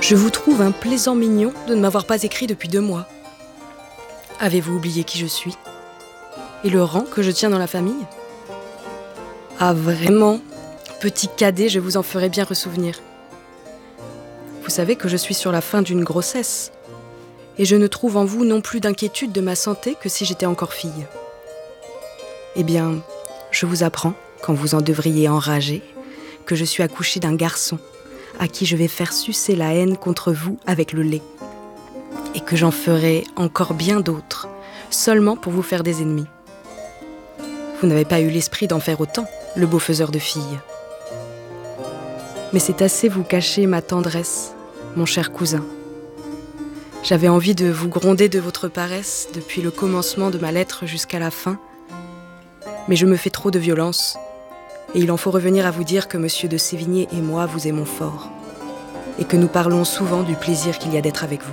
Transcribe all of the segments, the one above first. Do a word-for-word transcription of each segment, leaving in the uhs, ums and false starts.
Je vous trouve un plaisant mignon de ne m'avoir pas écrit depuis deux mois. Avez-vous oublié qui je suis? Et le rang que je tiens dans la famille? Ah vraiment, petit cadet, je vous en ferai bien ressouvenir. Vous savez que je suis sur la fin d'une grossesse. Et je ne trouve en vous non plus d'inquiétude de ma santé que si j'étais encore fille. Eh bien, je vous apprends, quand vous en devriez enrager, que je suis accouchée d'un garçon, à qui je vais faire sucer la haine contre vous avec le lait. Et que j'en ferai encore bien d'autres, seulement pour vous faire des ennemis. Vous n'avez pas eu l'esprit d'en faire autant, le beau faiseur de filles. Mais c'est assez vous cacher ma tendresse, mon cher cousin. J'avais envie de vous gronder de votre paresse depuis le commencement de ma lettre jusqu'à la fin, mais je me fais trop de violence, et il en faut revenir à vous dire que Monsieur de Sévigné et moi vous aimons fort, et que nous parlons souvent du plaisir qu'il y a d'être avec vous.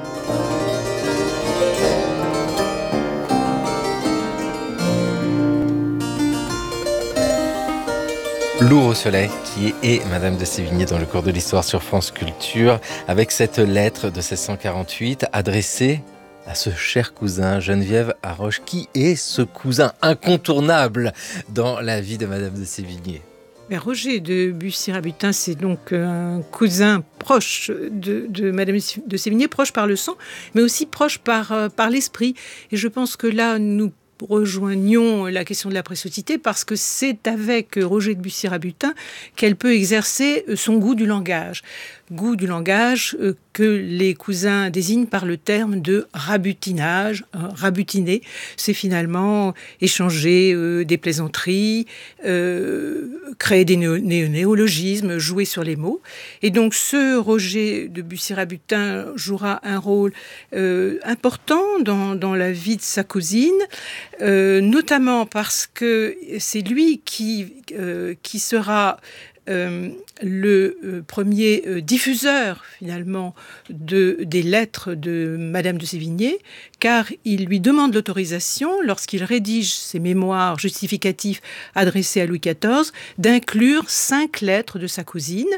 Lou Rossolet, qui est Madame de Sévigné dans le cours de l'histoire sur France Culture, avec cette lettre de seize cent quarante-huit adressée à ce cher cousin, Geneviève Haroche. Qui est ce cousin incontournable dans la vie de Madame de Sévigné? Mais Roger de Bussy-Rabutin, c'est donc un cousin proche de, de Madame de Sévigné, proche par le sang, mais aussi proche par, euh, par l'esprit. Et je pense que là, nous rejoignons la question de la préciosité parce que c'est avec Roger de Bussy-Rabutin qu'elle peut exercer son goût du langage. Goût du langage que les cousins désignent par le terme de rabutinage. Rabutiner, c'est finalement échanger euh, des plaisanteries, euh, créer des néo- néologismes, jouer sur les mots. Et donc ce Roger de Bussy-Rabutin jouera un rôle euh, important dans, dans la vie de sa cousine, euh, notamment parce que c'est lui qui, euh, qui sera Euh, le euh, premier euh, diffuseur finalement de, des lettres de Madame de Sévigné, car il lui demande l'autorisation, lorsqu'il rédige ses mémoires justificatifs adressés à Louis quatorze, d'inclure cinq lettres de sa cousine,